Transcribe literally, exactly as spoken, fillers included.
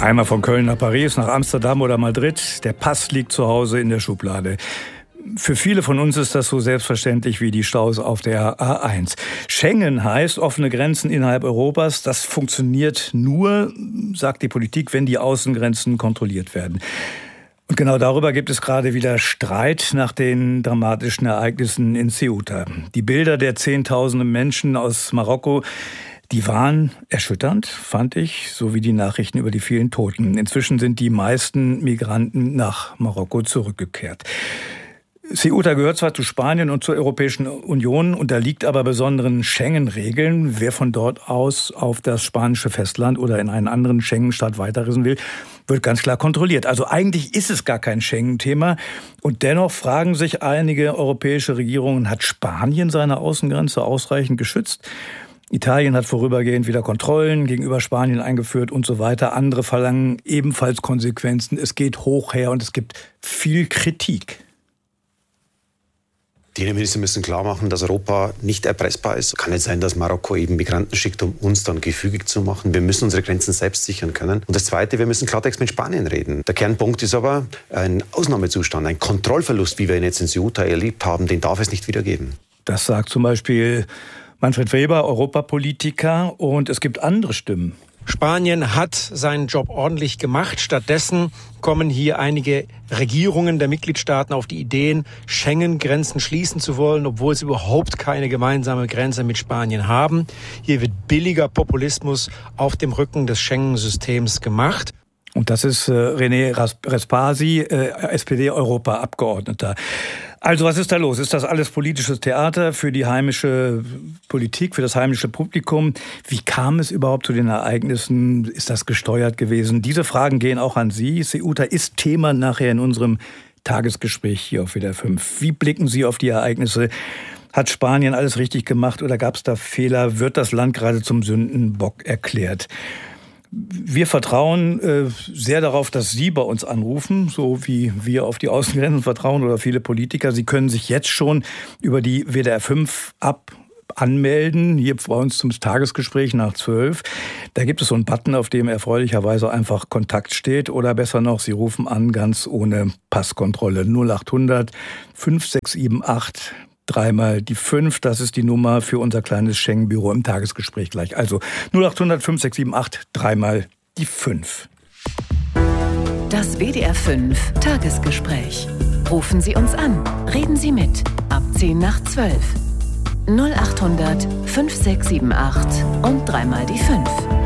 Einmal von Köln nach Paris, nach Amsterdam oder Madrid. Der Pass liegt zu Hause in der Schublade. Für viele von uns ist das so selbstverständlich wie die Staus auf der A eins. Schengen heißt offene Grenzen innerhalb Europas. Das funktioniert nur, sagt die Politik, wenn die Außengrenzen kontrolliert werden. Und genau darüber gibt es gerade wieder Streit nach den dramatischen Ereignissen in Ceuta. Die Bilder der Zehntausenden Menschen aus Marokko, die waren erschütternd, fand ich, so wie die Nachrichten über die vielen Toten. Inzwischen sind die meisten Migranten nach Marokko zurückgekehrt. Ceuta gehört zwar zu Spanien und zur Europäischen Union, unterliegt aber besonderen Schengen-Regeln. Wer von dort aus auf das spanische Festland oder in einen anderen Schengen-Staat weiterreisen will, wird ganz klar kontrolliert. Also eigentlich ist es gar kein Schengen-Thema. Und dennoch fragen sich einige europäische Regierungen, hat Spanien seine Außengrenze ausreichend geschützt? Italien hat vorübergehend wieder Kontrollen gegenüber Spanien eingeführt und so weiter. Andere verlangen ebenfalls Konsequenzen. Es geht hoch her und es gibt viel Kritik. Die Innenminister müssen klar machen, dass Europa nicht erpressbar ist. Kann nicht sein, dass Marokko eben Migranten schickt, um uns dann gefügig zu machen. Wir müssen unsere Grenzen selbst sichern können. Und das Zweite, wir müssen Klartext mit Spanien reden. Der Kernpunkt ist aber ein Ausnahmezustand, ein Kontrollverlust, wie wir ihn jetzt in Ceuta erlebt haben, den darf es nicht wieder geben. Das sagt zum Beispiel Manfred Weber, Europapolitiker. Und es gibt andere Stimmen. Spanien hat seinen Job ordentlich gemacht. Stattdessen kommen hier einige Regierungen der Mitgliedstaaten auf die Ideen, Schengen-Grenzen schließen zu wollen, obwohl sie überhaupt keine gemeinsame Grenze mit Spanien haben. Hier wird billiger Populismus auf dem Rücken des Schengen-Systems gemacht. Und das ist äh, René Respasi, äh, S P D-Europa-Abgeordneter. Also was ist da los? Ist das alles politisches Theater für die heimische Politik, für das heimische Publikum? Wie kam es überhaupt zu den Ereignissen? Ist das gesteuert gewesen? Diese Fragen gehen auch an Sie. Ceuta ist Thema nachher in unserem Tagesgespräch hier auf W D R fünf. Wie blicken Sie auf die Ereignisse? Hat Spanien alles richtig gemacht oder gab es da Fehler? Wird das Land gerade zum Sündenbock erklärt? Wir vertrauen äh, sehr darauf, dass Sie bei uns anrufen, so wie wir auf die Außengrenzen vertrauen oder viele Politiker. Sie können sich jetzt schon über die W D R fünf App anmelden, hier bei uns zum Tagesgespräch nach zwölf. Da gibt es so einen Button, auf dem erfreulicherweise einfach Kontakt steht. Oder besser noch, Sie rufen an, ganz ohne Passkontrolle. null acht hundert fünf sechs sieben acht dreimal die fünf, das ist die Nummer für unser kleines Schengen-Büro im Tagesgespräch gleich. Also null acht hundert fünf sechs sieben acht dreimal die fünf. Das W D R fünf Tagesgespräch. Rufen Sie uns an. Reden Sie mit. Ab zehn nach zwölf. null acht hundert fünf sechs sieben acht und dreimal die fünf.